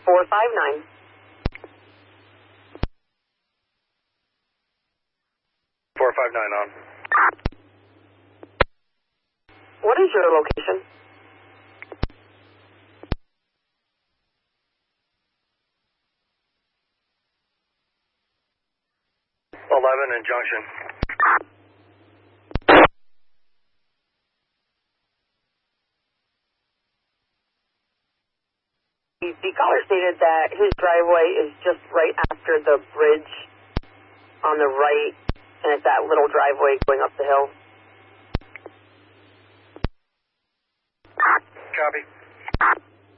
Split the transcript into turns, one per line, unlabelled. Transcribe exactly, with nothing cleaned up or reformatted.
four five nine.
four five nine on.
What is your location?
eleven in Junction.
The, the caller stated that his driveway is just right after the bridge on the right, and it's that little driveway going up the hill.
Copy.